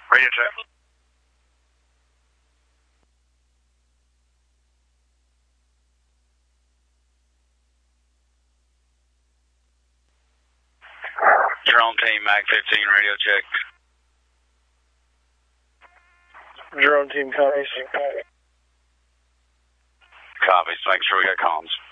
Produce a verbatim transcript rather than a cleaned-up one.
Radio check. Drone team, Mac fifteen, radio check. Drone team, copy. Copies. Make sure we got comms.